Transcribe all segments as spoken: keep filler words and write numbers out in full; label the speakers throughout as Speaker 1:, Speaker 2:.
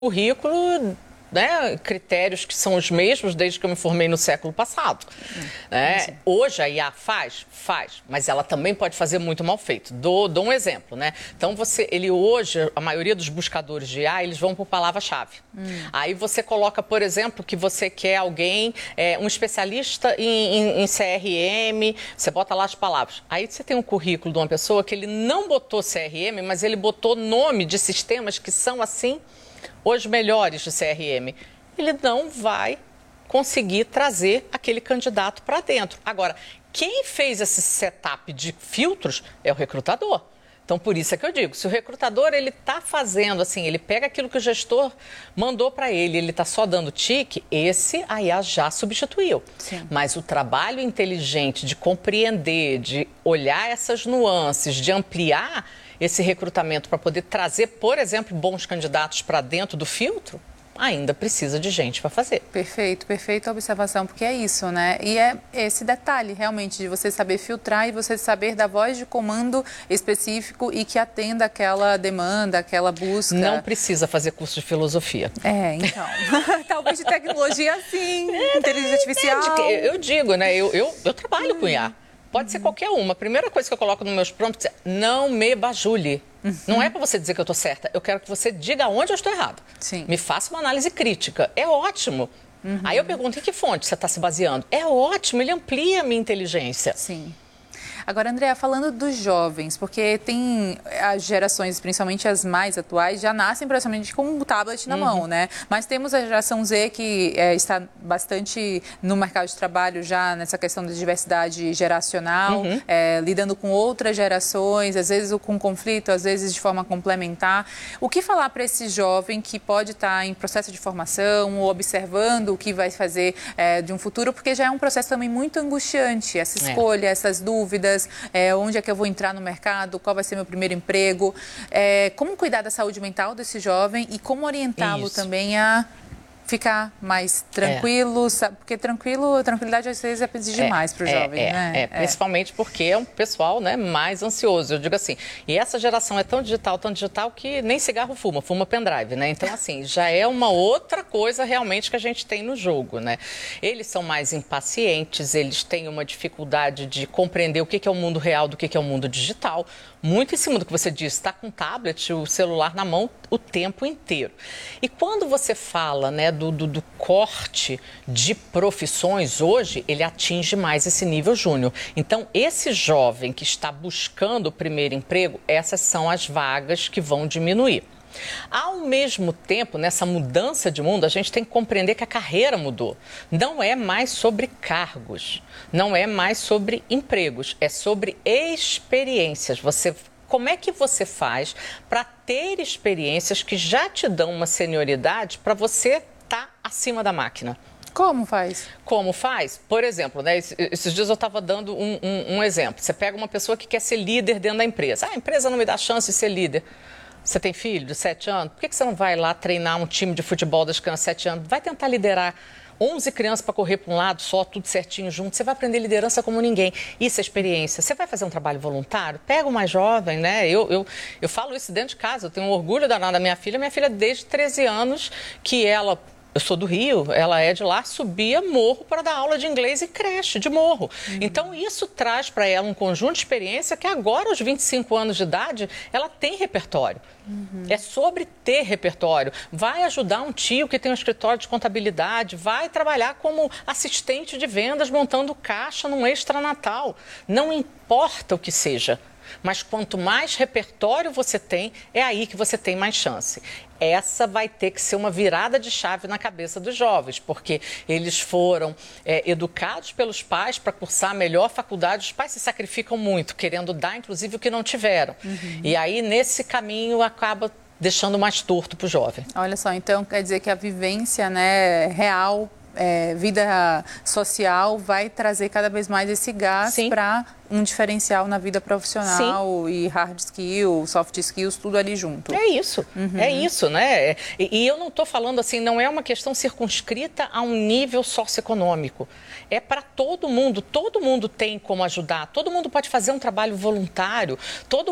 Speaker 1: currículo, né, critérios que são os mesmos desde que eu me formei no século passado. Hum, né? Hoje a I A faz? Faz, mas ela também pode fazer muito mal feito. Dou, dou um exemplo, né? Então, você, ele hoje, a maioria dos buscadores de I A, eles vão por palavra-chave. Hum. Aí você coloca, por exemplo, que você quer alguém, é, um especialista em, em, em C R M, você bota lá as palavras. Aí você tem um currículo de uma pessoa que ele não botou C R M, mas ele botou nome de sistemas que são, assim, os melhores de C R M, ele não vai conseguir trazer aquele candidato para dentro. Agora, quem fez esse setup de filtros é o recrutador. Então, por isso é que eu digo, se o recrutador ele está fazendo assim, ele pega aquilo que o gestor mandou para ele, ele está só dando tique, esse a I A já substituiu. Sim. Mas o trabalho inteligente de compreender, de olhar essas nuances, de ampliar esse recrutamento para poder trazer, por exemplo, bons candidatos para dentro do filtro, ainda precisa de gente para fazer.
Speaker 2: Perfeito, perfeita observação, porque é isso, né? E é esse detalhe, realmente, de você saber filtrar e você saber da voz de comando específico e que atenda aquela demanda, aquela busca.
Speaker 1: Não precisa fazer curso de filosofia.
Speaker 2: É, então. Talvez de tecnologia, sim, é, inteligência artificial.
Speaker 1: É, eu digo, né? Eu, eu, eu trabalho hum. com I A. Pode ser qualquer uma. A primeira coisa que eu coloco nos meus prompts é não me bajule. Uhum. Não é para você dizer que eu estou certa. Eu quero que você diga onde eu estou errado. Sim. Me faça uma análise crítica. É ótimo. Uhum. Aí eu pergunto, em que fonte você está se baseando? É ótimo, ele amplia a minha inteligência.
Speaker 2: Sim. Agora, Andréa, falando dos jovens, porque tem as gerações, principalmente as mais atuais, já nascem praticamente com um tablet na uhum. mão, né? Mas temos a geração Z que é, está bastante no mercado de trabalho já nessa questão da diversidade geracional, uhum. é, lidando com outras gerações, às vezes com conflito, às vezes de forma complementar. O que falar para esse jovem que pode estar em processo de formação ou observando o que vai fazer é, de um futuro, porque já é um processo também muito angustiante, essa escolha, é. essas dúvidas. É, onde é que eu vou entrar no mercado, qual vai ser meu primeiro emprego, é, como cuidar da saúde mental desse jovem e como orientá-lo também a ficar mais tranquilo, é. sabe? Porque tranquilo, tranquilidade às vezes é pedir demais é, para o jovem,
Speaker 1: é,
Speaker 2: né?
Speaker 1: É, é, principalmente porque é um pessoal, né, mais ansioso. Eu digo assim, e essa geração é tão digital, tão digital que nem cigarro fuma, fuma pendrive, né? Então, assim, já é uma outra coisa realmente que a gente tem no jogo, né? Eles são mais impacientes, eles têm uma dificuldade de compreender o que é o mundo real do que é o mundo digital. Muito em cima do que você disse, está com o tablet, o celular na mão o tempo inteiro. E quando você fala, né, do, do, do corte de profissões, hoje ele atinge mais esse nível júnior. Então, esse jovem que está buscando o primeiro emprego, essas são as vagas que vão diminuir. Ao mesmo tempo, nessa mudança de mundo, a gente tem que compreender que a carreira mudou. Não é mais sobre cargos, não é mais sobre empregos, é sobre experiências. Você, como é que você faz para ter experiências que já te dão uma senioridade para você estar acima da máquina?
Speaker 2: Como faz?
Speaker 1: Como faz? Por exemplo, né, esses dias eu estava dando um, um, um exemplo. Você pega uma pessoa que quer ser líder dentro da empresa. Ah, a empresa não me dá chance de ser líder. Você tem filho de sete anos? Por que você não vai lá treinar um time de futebol das crianças de sete anos? Vai tentar liderar onze crianças para correr para um lado só, tudo certinho junto. Você vai aprender liderança como ninguém. Isso é experiência. Você vai fazer um trabalho voluntário? Pega o mais jovem, né? Eu, eu, eu falo isso dentro de casa. Eu tenho um orgulho danado da minha filha. Minha filha, desde treze anos, que ela... Eu sou do Rio, ela é de lá, subia morro para dar aula de inglês e creche de morro. Uhum. Então, isso traz para ela um conjunto de experiência que agora, aos vinte e cinco anos de idade, ela tem repertório. Uhum. É sobre ter repertório. Vai ajudar um tio que tem um escritório de contabilidade, vai trabalhar como assistente de vendas montando caixa num extra-natal. Não importa o que seja. Mas quanto mais repertório você tem, é aí que você tem mais chance. Essa vai ter que ser uma virada de chave na cabeça dos jovens, porque eles foram é, educados pelos pais para cursar a melhor faculdade. Os pais se sacrificam muito, querendo dar, inclusive, o que não tiveram. Uhum. E aí, nesse caminho, acaba deixando mais torto para o jovem.
Speaker 2: Olha só, então quer dizer que a vivência, né, real, é, vida social, vai trazer cada vez mais esse gás para um diferencial na vida profissional. Sim. E hard skills, soft skills, tudo ali junto.
Speaker 1: É isso, uhum. é isso, né? E, e eu não estou falando assim, não é uma questão circunscrita a um nível socioeconômico. É para todo mundo, todo mundo tem como ajudar, todo mundo pode fazer um trabalho voluntário, todo mundo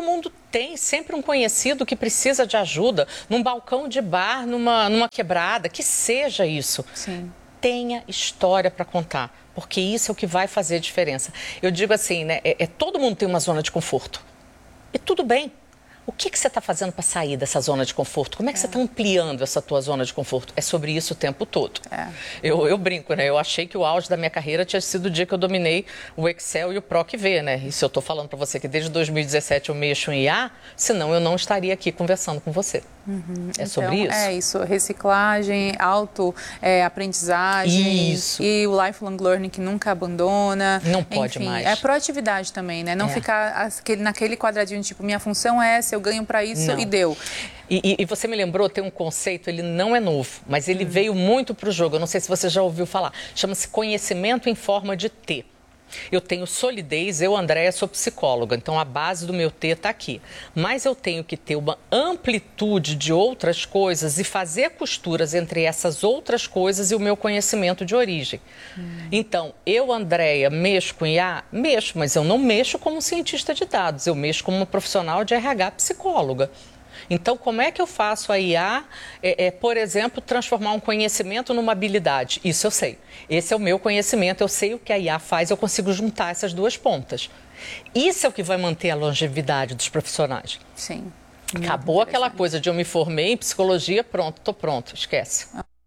Speaker 1: tem sempre um conhecido que precisa de ajuda, num balcão de bar, numa, numa quebrada, que seja isso.
Speaker 2: Sim.
Speaker 1: Tenha história para contar, porque isso é o que vai fazer diferença. Eu digo assim, né, é, é, todo mundo tem uma zona de conforto. E tudo bem. O que, que você está fazendo para sair dessa zona de conforto? Como é que é. você está ampliando essa tua zona de conforto? É sobre isso o tempo todo. É. Eu, eu brinco, né? Eu achei que o auge da minha carreira tinha sido o dia que eu dominei o Excel e o PROC-V, né? E se eu estou falando para você que desde dois mil e dezessete eu mexo em I A, senão eu não estaria aqui conversando com você.
Speaker 2: Uhum.
Speaker 1: É sobre
Speaker 2: então,
Speaker 1: isso?
Speaker 2: É isso. Reciclagem, auto-aprendizagem.
Speaker 1: Isso.
Speaker 2: E o lifelong learning que nunca abandona.
Speaker 1: Não pode
Speaker 2: Enfim,
Speaker 1: mais.
Speaker 2: É proatividade também, né? Não é. ficar aquele, naquele quadradinho, tipo, minha função é essa, eu ganho para isso não. e deu.
Speaker 1: E, e, e você me lembrou, tem um conceito, ele não é novo, mas ele hum. veio muito para o jogo. Eu não sei se você já ouviu falar. Chama-se conhecimento em forma de T. Eu tenho solidez, eu, Andréia, sou psicóloga, então a base do meu T está aqui. Mas eu tenho que ter uma amplitude de outras coisas e fazer costuras entre essas outras coisas e o meu conhecimento de origem. Hum. Então, eu, Andréia, mexo com I A? Mexo, mas eu não mexo como cientista de dados, eu mexo como uma profissional de R H psicóloga. Então, como é que eu faço a I A, é, é, por exemplo, transformar um conhecimento numa habilidade? Isso eu sei. Esse é o meu conhecimento, eu sei o que a I A faz, eu consigo juntar essas duas pontas. Isso é o que vai manter a longevidade dos profissionais.
Speaker 2: Sim.
Speaker 1: Acabou aquela coisa de eu me formei em psicologia, pronto, estou pronto, esquece.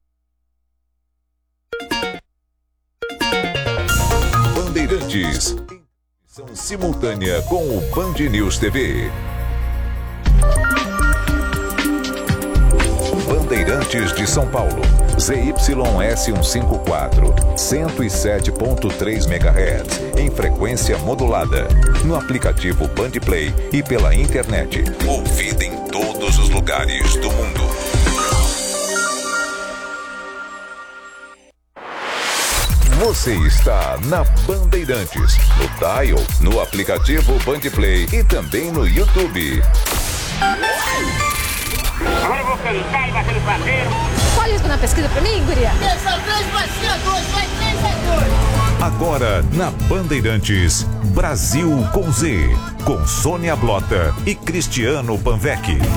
Speaker 3: Bandeirantes. São simultânea com o Band News T V. Bandeirantes de São Paulo, Z Y S cento e cinquenta e quatro, cento e sete ponto três megahertz, em frequência modulada, no aplicativo Bandplay e pela internet. Ouvida em todos os lugares do mundo. Você está na Bandeirantes, no Dial, no aplicativo Bandplay e também no YouTube.
Speaker 4: Agora eu vou cantar e bater no pandeiro.
Speaker 5: Olha isso na pesquisa pra mim, guria.
Speaker 4: três a três vai ser a dois, vai três a dois.
Speaker 3: Agora na Bandeirantes, Brasil com Z, com Sônia Blota e Cristiano Panvec.